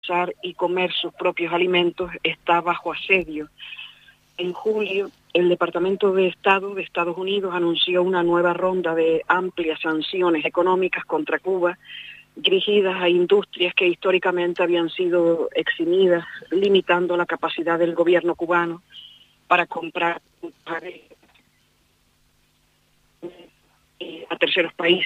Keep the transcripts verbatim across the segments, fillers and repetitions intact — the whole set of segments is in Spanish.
y comer sus propios alimentos está bajo asedio. En julio, el Departamento de Estado de Estados Unidos anunció una nueva ronda de amplias sanciones económicas contra Cuba, dirigidas a industrias que históricamente habían sido eximidas, limitando la capacidad del gobierno cubano para comprar a terceros países.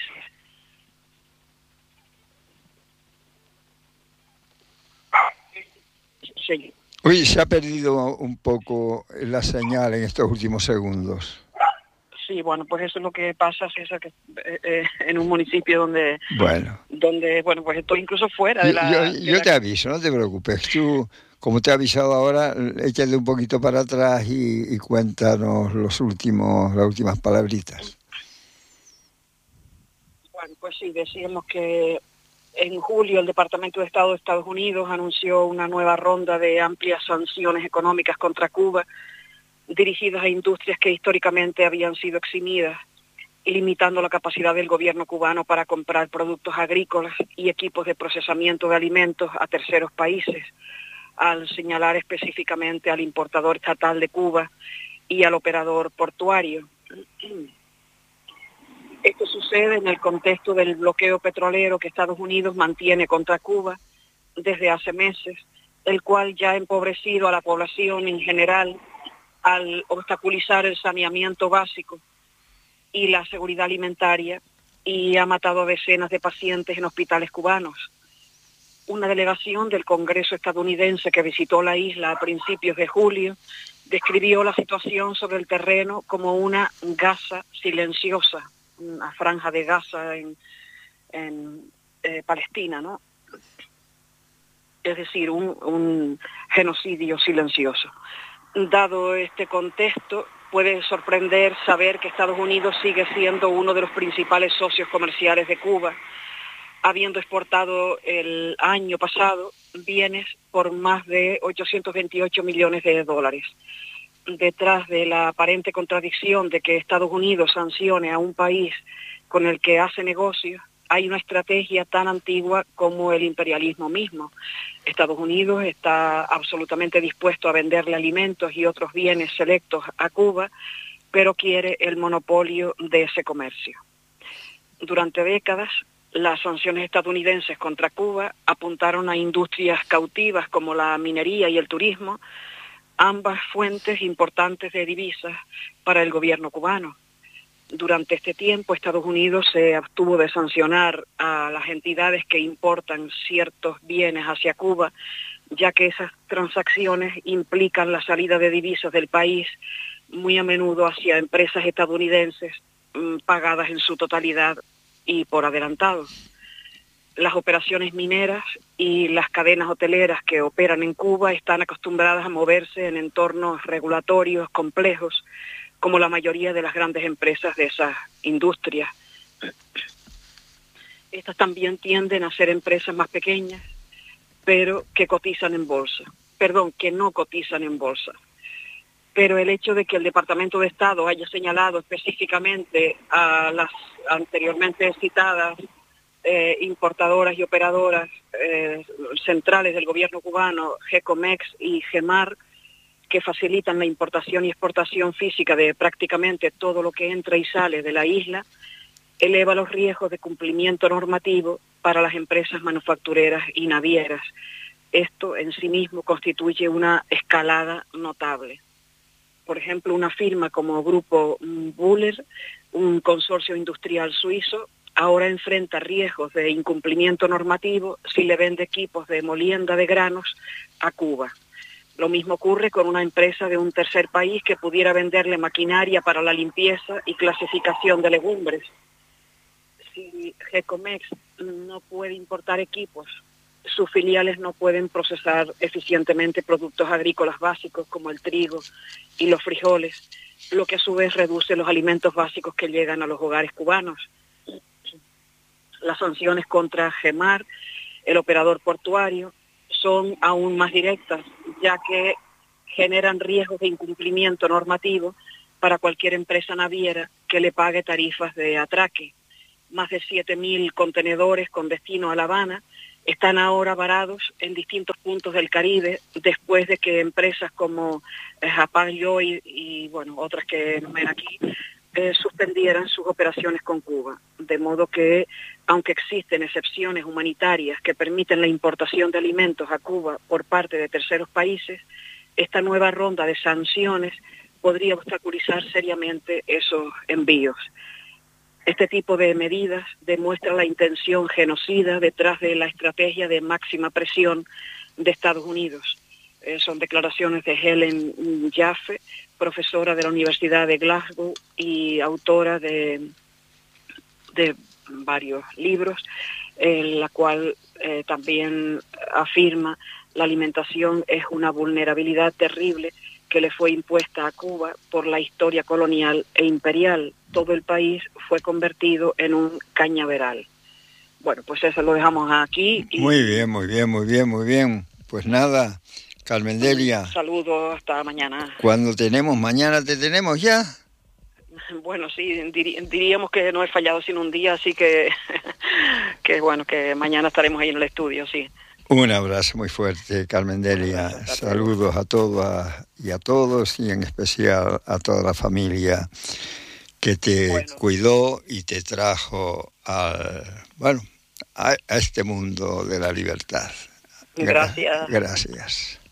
Sí. Uy, se ha perdido un poco la señal en estos últimos segundos. Sí, bueno, pues eso es lo que pasa, César, que eh, eh, en un municipio donde, bueno, donde, bueno, pues estoy incluso fuera yo, de la... Yo, de yo la... te aviso, no te preocupes. Tú, como te he avisado ahora, échale un poquito para atrás y, y cuéntanos los últimos, las últimas palabritas. Bueno, pues sí, decíamos que en julio el Departamento de Estado de Estados Unidos anunció una nueva ronda de amplias sanciones económicas contra Cuba, dirigidas a industrias que históricamente habían sido eximidas, limitando la capacidad del gobierno cubano para comprar productos agrícolas y equipos de procesamiento de alimentos a terceros países, al señalar específicamente al importador estatal de Cuba y al operador portuario. Esto sucede en el contexto del bloqueo petrolero que Estados Unidos mantiene contra Cuba desde hace meses, el cual ya ha empobrecido a la población en general al obstaculizar el saneamiento básico y la seguridad alimentaria, y ha matado a decenas de pacientes en hospitales cubanos. Una delegación del Congreso estadounidense que visitó la isla a principios de julio describió la situación sobre el terreno como una Gaza silenciosa, una franja de Gaza en, en eh, Palestina, ¿no? Es decir, un, un genocidio silencioso. Dado este contexto, puede sorprender saber que Estados Unidos sigue siendo uno de los principales socios comerciales de Cuba, habiendo exportado el año pasado bienes por más de ochocientos veintiocho millones de dólares. Detrás de la aparente contradicción de que Estados Unidos sancione a un país con el que hace negocios, hay una estrategia tan antigua como el imperialismo mismo. Estados Unidos está absolutamente dispuesto a venderle alimentos y otros bienes selectos a Cuba, pero quiere el monopolio de ese comercio. Durante décadas, las sanciones estadounidenses contra Cuba apuntaron a industrias cautivas como la minería y el turismo, ambas fuentes importantes de divisas para el gobierno cubano. Durante este tiempo, Estados Unidos se abstuvo de sancionar a las entidades que importan ciertos bienes hacia Cuba, ya que esas transacciones implican la salida de divisas del país, muy a menudo hacia empresas estadounidenses mmm, pagadas en su totalidad y por adelantado. Las operaciones mineras y las cadenas hoteleras que operan en Cuba están acostumbradas a moverse en entornos regulatorios complejos, como la mayoría de las grandes empresas de esas industrias. Estas también tienden a ser empresas más pequeñas, pero que cotizan en bolsa. Perdón, que no cotizan en bolsa. Pero el hecho de que el Departamento de Estado haya señalado específicamente a las anteriormente citadas eh, importadoras y operadoras eh, centrales del gobierno cubano, Gecomex y Gemar, que facilitan la importación y exportación física de prácticamente todo lo que entra y sale de la isla, eleva los riesgos de cumplimiento normativo para las empresas manufactureras y navieras. Esto en sí mismo constituye una escalada notable. Por ejemplo, una firma como Grupo Buller, un consorcio industrial suizo, ahora enfrenta riesgos de incumplimiento normativo si le vende equipos de molienda de granos a Cuba. Lo mismo ocurre con una empresa de un tercer país que pudiera venderle maquinaria para la limpieza y clasificación de legumbres. Si Gecomex no puede importar equipos, sus filiales no pueden procesar eficientemente productos agrícolas básicos como el trigo y los frijoles, lo que a su vez reduce los alimentos básicos que llegan a los hogares cubanos. Las sanciones contra Gemar, el operador portuario, son aún más directas, ya que generan riesgos de incumplimiento normativo para cualquier empresa naviera que le pague tarifas de atraque. Más de siete mil contenedores con destino a La Habana están ahora varados en distintos puntos del Caribe después de que empresas como eh, Hapag-Lloyd y bueno, otras que no ven aquí, eh, suspendieran sus operaciones con Cuba. De modo que, aunque existen excepciones humanitarias que permiten la importación de alimentos a Cuba por parte de terceros países, esta nueva ronda de sanciones podría obstaculizar seriamente esos envíos. Este tipo de medidas demuestra la intención genocida detrás de la estrategia de máxima presión de Estados Unidos. Eh, son declaraciones de Helen Jaffe, profesora de la Universidad de Glasgow y autora de, de varios libros, en la cual eh, también afirma la alimentación es una vulnerabilidad terrible que le fue impuesta a Cuba por la historia colonial e imperial. Todo el país fue convertido en un cañaveral. Bueno, pues eso lo dejamos aquí. Y muy bien, muy bien, muy bien, muy bien. Pues nada, Carmen Delia. Saludos, hasta mañana. Cuando tenemos, mañana te tenemos ya. Bueno, sí, dir- diríamos que no he fallado sin un día, así que, que bueno, que mañana estaremos ahí en el estudio, sí. Un abrazo muy fuerte, Carmen Delia. Saludos a todas y a todos, y en especial a toda la familia que te bueno. cuidó y te trajo al, bueno, a, a este mundo de la libertad. Gracias. Gra- gracias.